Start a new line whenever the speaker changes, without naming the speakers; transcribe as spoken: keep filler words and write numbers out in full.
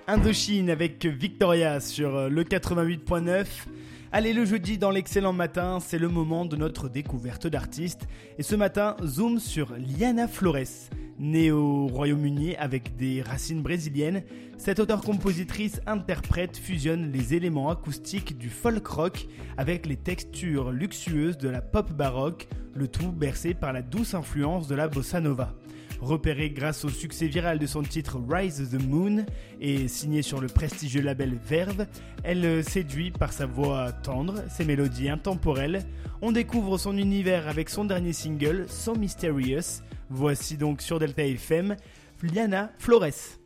Indochine avec Victoria sur le quatre-vingt-huit point neuf. Allez, le jeudi dans l'excellent matin, c'est le moment de notre découverte d'artistes. Et ce matin, zoom sur Liana Flores. Née au Royaume-Uni avec des racines brésiliennes, cette auteure-compositrice interprète fusionne les éléments acoustiques du folk rock avec les textures luxueuses de la pop baroque, le tout bercé par la douce influence de la bossa nova. Repérée grâce au succès viral de son titre Rise the Moon et signée sur le prestigieux label Verve, elle séduit par sa voix tendre, ses mélodies intemporelles. On découvre son univers avec son dernier single So Mysterious. Voici donc sur Delta F M, Liana Flores.